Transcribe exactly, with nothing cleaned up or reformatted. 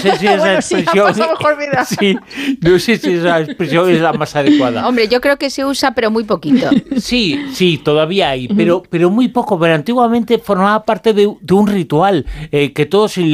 sé si esa bueno, sí, expresión... han pasado mejor vida. Sí, no sé si esa expresión es la más adecuada. Hombre, yo creo que se usa, pero muy poquito. Sí, sí, todavía hay, pero, pero muy poco. Pero antiguamente formaba parte de, de un ritual eh, que todos